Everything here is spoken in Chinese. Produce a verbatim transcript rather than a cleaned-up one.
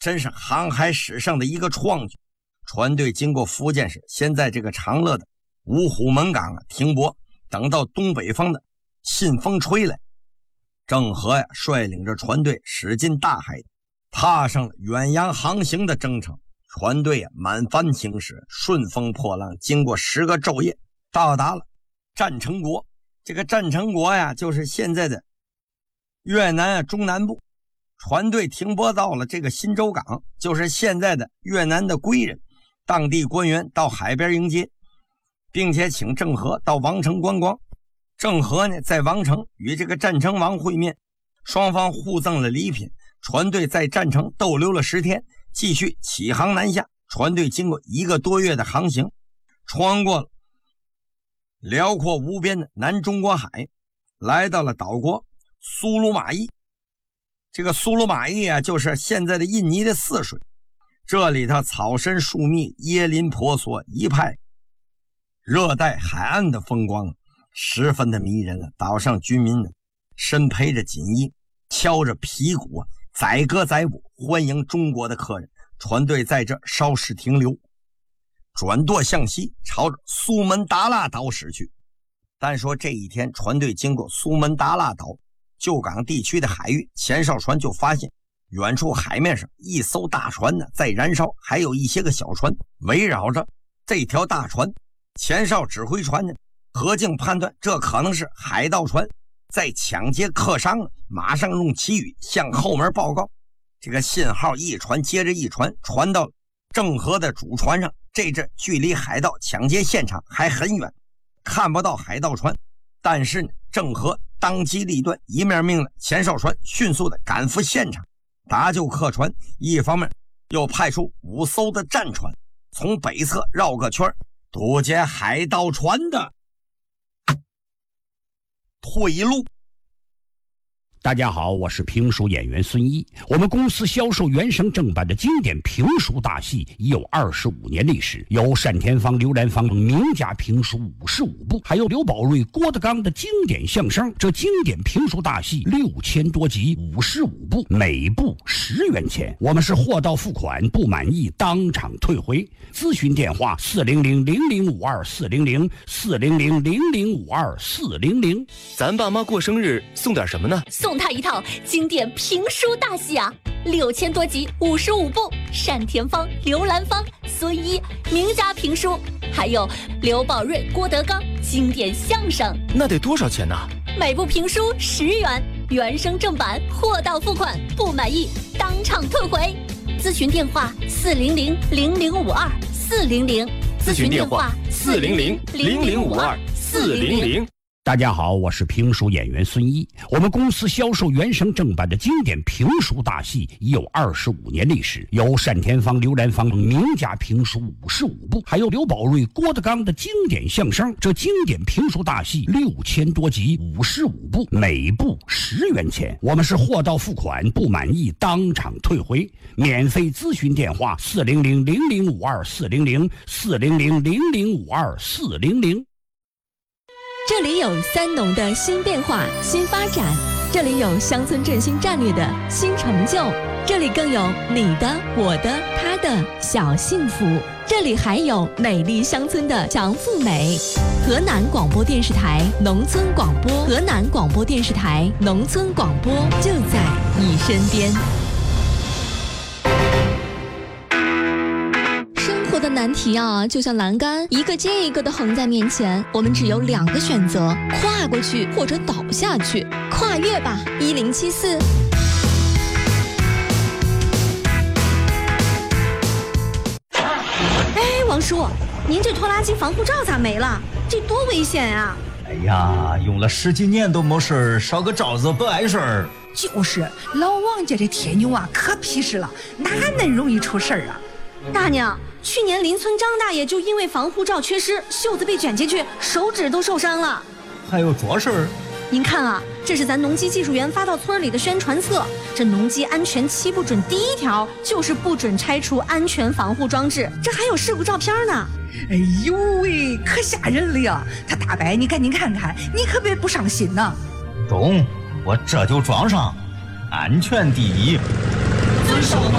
真是航海史上的一个创举。船队经过福建省现在这个长乐的五虎门港啊停泊，等到东北方的信风吹来，郑和呀率领着船队驶进大海，踏上了远洋航行的征程。船队啊满帆行驶，顺风破浪，经过十个昼夜，到达了占城国。这个占城国呀就是现在的越南啊中南部。船队停泊到了这个新洲港，就是现在的越南的归仁。当地官员到海边迎接，并且请郑和到王城观光。郑和呢在王城与这个占城王会面，双方互赠了礼品。船队在占城逗留了十天，继续起航南下。船队经过一个多月的航行，穿过了辽阔无边的南中国海，来到了岛国苏鲁马邑。这个苏鲁马邑啊就是现在的印尼的泗水。这里头草深树密，椰林婆娑，一派热带海岸的风光，十分的迷人了。岛上居民呢身披着锦衣，敲着皮鼓啊，载歌载舞，欢迎中国的客人。船队在这稍事停留，转舵向西，朝着苏门答腊岛驶去。但说这一天，船队经过苏门答腊岛旧港地区的海域，前哨船就发现远处海面上一艘大船呢在燃烧，还有一些个小船围绕着这条大船。前哨指挥船呢何敬判断这可能是海盗船在抢劫客商，马上用旗语向后门报告。这个信号一传接着一传，传到郑和的主船上。这阵距离海盗抢劫现场还很远，看不到海盗船，但是呢郑和当机立断，一面命令前哨船迅速的赶赴现场搭救客船，一方面又派出五艘的战船从北侧绕个圈堵截海盗船的退路。 大家好，我是评书演员孙一。我们公司销售原声正版的经典评书大戏已有二十五年历史，有单田芳、刘兰芳名家评书五十五部，还有刘宝瑞、郭德纲的经典相声。这经典评书大戏六千多集，五十五部，每部十元钱。我们是货到付款，不满意当场退回。咨询电话：四零零零零五二四零零四零零零零五二四零零。 咱爸妈过生日送点什么呢？ 送他一套经典评书大戏啊，六千多集，五十五部，单田芳、刘兰芳、孙一名家评书，还有刘宝瑞、郭德纲经典相声。 那得多少钱呢？ 每部评书十元，原声正版，货到付款，不满意当场退回。咨询电话：四零零零零五二四零零。 咨询电话：四零零零零五二四零零。 大家好，我是评书演员孙一。我们公司销售原声正版的经典评书大戏已有二十五年历史，有单田芳、刘兰芳名家评书五十五部，还有刘宝瑞、郭德纲的经典相声。这经典评书大戏六千多集，五十五部，每部十元钱。我们是货到付款，不满意当场退回。免费咨询电话：四零零零零五二四零零四零零零零五二四零零。 这里有三农的新变化、新发展，这里有乡村振兴战略的新成就，这里更有你的、我的、他的小幸福，这里还有美丽乡村的强富美。河南广播电视台农村广播，河南广播电视台农村广播就在你身边。生活的难题啊，就像栏杆，一个接一个的横在面前，我们只有两个选择：跨过去或者倒下去。跨越吧，一零七四。 哎，王叔，您这拖拉机防护罩咋没了？这多危险啊！ 哎呀，用了十几年都没事，烧个罩子不碍事儿。 就是，老王家这铁牛啊，可皮实了，哪能容易出事儿啊？ 大娘，去年邻村张大爷就因为防护罩缺失，袖子被卷进去，手指都受伤了。 还有这事儿？ 您看啊，这是咱农机技术员发到村里的宣传册。这农机安全七不准第一条就是不准拆除安全防护装置，这还有事故照片呢。 哎呦喂，可吓人了呀！他大伯，你赶紧看看，你可别不上心呐。 懂，我这就装上。安全第一，遵守